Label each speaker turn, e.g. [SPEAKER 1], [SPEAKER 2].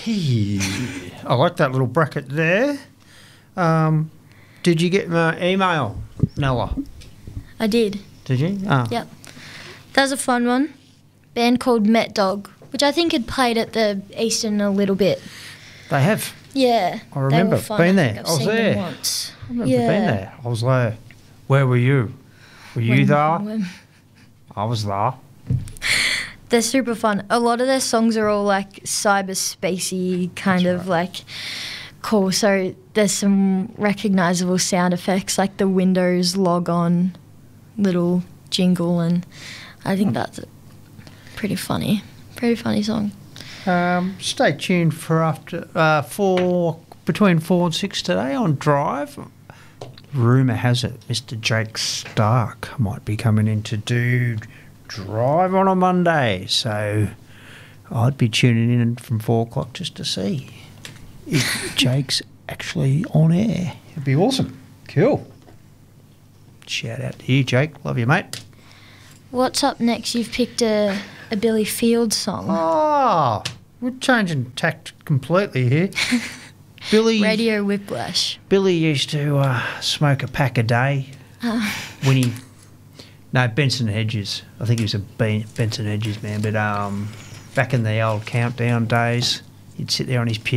[SPEAKER 1] I like that little bracket there. Did you get my email, Nella?
[SPEAKER 2] I did.
[SPEAKER 1] Did you? Oh.
[SPEAKER 2] Yep. That was a fun one. Band called Met Dog, which I think had played at the Eastern a little bit.
[SPEAKER 1] They have.
[SPEAKER 2] Yeah.
[SPEAKER 1] I remember
[SPEAKER 2] they were fun.
[SPEAKER 1] being
[SPEAKER 2] I
[SPEAKER 1] there.
[SPEAKER 2] think
[SPEAKER 1] I was
[SPEAKER 2] I've seen
[SPEAKER 1] there.
[SPEAKER 2] them once.
[SPEAKER 1] I remember being there. I was there. Where were you? Were you there? I was there.
[SPEAKER 2] They're super fun. A lot of their songs are all like cyberspacey kind of like cool. So there's some recognisable sound effects like the Windows log on little jingle, and I think that's pretty funny song.
[SPEAKER 1] Stay tuned for between 4 and 6 today on Drive. Rumour has it Mr. Jake Stark might be coming in to do Drive on a Monday, so I'd be tuning in from 4 o'clock just to see if Jake's actually on air. It'd be awesome. Cool. Shout out to you, Jake. Love you, mate.
[SPEAKER 2] What's up next? You've picked a Billy Field song.
[SPEAKER 1] Oh, we're changing tact completely here. Billy
[SPEAKER 2] Radio Whiplash.
[SPEAKER 1] Billy used to smoke a pack a day when he... No, Benson Hedges. I think he was a Benson Hedges man, but back in the old Countdown days, he'd sit there on his piano